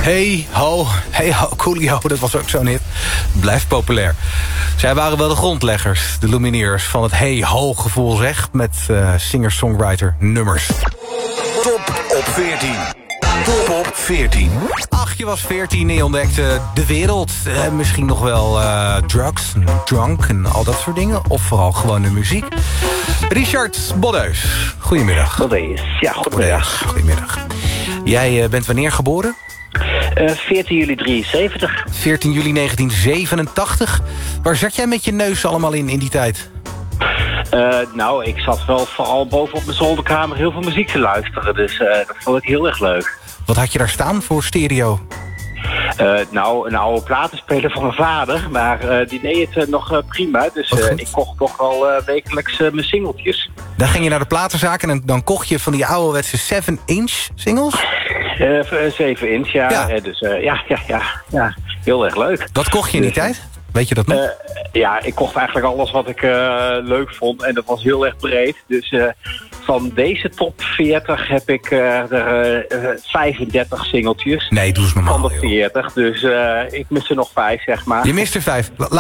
Hey ho, Coolio, dat was ook zo'n hit. Blijft populair. Zij waren wel de grondleggers, de Lumineers... van het hey ho gevoel zeg, met singer-songwriter nummers. Top op 14. Top op 14. Ach, je was 14 en je ontdekte de wereld. Misschien nog wel drugs, drunk en al dat soort dingen. Of vooral gewoon de muziek. Richard Boddeus, goedemiddag. Boddeus, ja, goedemiddag. Goedemiddag. Jij bent wanneer geboren? 14 juli 73. 14 juli 1987. Waar zat jij met je neus allemaal in die tijd? Nou, ik zat wel vooral bovenop mijn zolderkamer heel veel muziek te luisteren. Dus dat vond ik heel erg leuk. Wat had je daar staan voor stereo? Nou, een oude platenspeler van mijn vader. Maar die deed het nog prima. Dus ik kocht toch wel wekelijks mijn singeltjes. Dan ging je naar de platenzaak en dan kocht je van die ouderwetse 7-inch singles? 7 inch, ja. Dus ja, heel erg leuk. Wat kocht je in die tijd? Weet je dat nog? Ja, ik kocht eigenlijk alles wat ik leuk vond. En dat was heel erg breed. Dus van deze top 40 heb ik er 35 singeltjes. Nee, doe eens normaal. Van de 40. Dus ik mis er nog 5, zeg maar. Je mist er 5.